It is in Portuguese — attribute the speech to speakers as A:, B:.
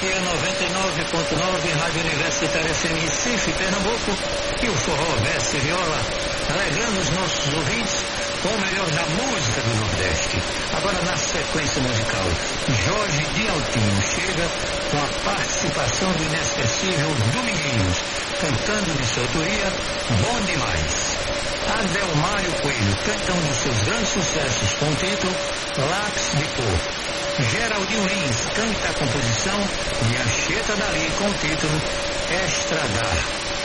A: aqui é 99.9, Rádio Universitária FM Recife, Pernambuco, e o Forró Mestre Viola, alegrando os nossos ouvintes com o melhor da música do Nordeste. Agora, na sequência musical, Jorge de Altinho chega com a participação do inesquecível Dominguinhos, cantando de sua autoria Bom Demais. Adelmário Coelho canta um dos seus grandes sucessos com o título Lápis de Cor. Geraldinho Lins canta a composição de Anchieta Dali com o título Estradar.